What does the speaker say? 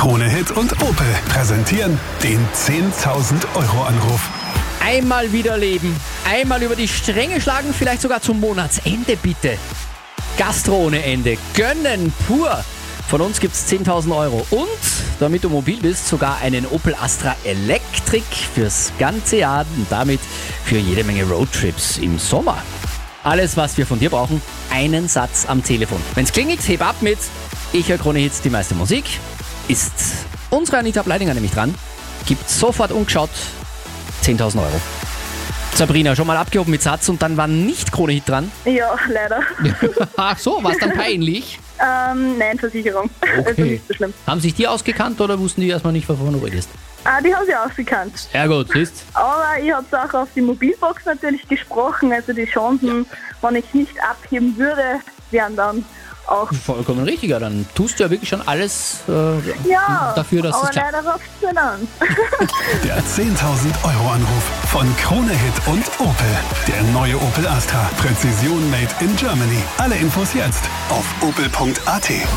Krone Hit und Opel präsentieren den 10.000 Euro Anruf. Einmal wieder leben, einmal über die Stränge schlagen, vielleicht sogar zum Monatsende bitte. Gastro ohne Ende, gönnen pur. Von uns gibt's 10.000 Euro und, damit du mobil bist, sogar einen Opel Astra Electric fürs ganze Jahr und damit für jede Menge Roadtrips im Sommer. Alles, was wir von dir brauchen, einen Satz am Telefon. Wenn's klingelt, heb ab mit Ich höre Krone Hits, die meiste Musik. Ist unsere Anita Bleidinger nämlich dran, gibt sofort ungeschaut 10.000 Euro. Sabrina, schon mal abgehoben mit Satz und dann war nicht Krone Hit dran? Ja, leider. Ach so, war es dann peinlich? Nein, Versicherung. Okay. Also nicht so schlimm. Haben sich die ausgekannt oder wussten die erstmal nicht, wovon du redest? Die haben sie ausgekannt. Ja gut, siehst. Aber ich habe es auch auf die Mobilbox natürlich gesprochen. Also die Chancen, wenn ich nicht abheben würde, wären dann auch... Vollkommen richtig, ja, dann tust du ja wirklich schon alles dafür, dass aber es klappt. leider ruft's nicht an. Der 10.000 Euro Anruf von Krone Hit und Opel. Der neue Opel Astra. Präzision made in Germany. Alle Infos jetzt auf opel.at.